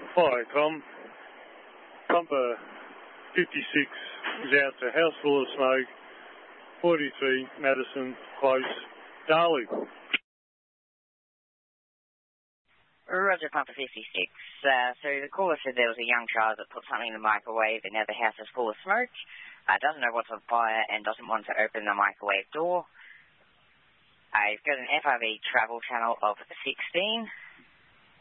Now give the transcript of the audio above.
Hi, Tom. Pumper 56 is out to house full of smoke, 43 Madison Close, Darley. Roger, Pumper 56. So the caller said there was a young child that put something in the microwave and now the house is full of smoke, doesn't know what's on fire and doesn't want to open the microwave door. He's got an FRV travel channel of 16.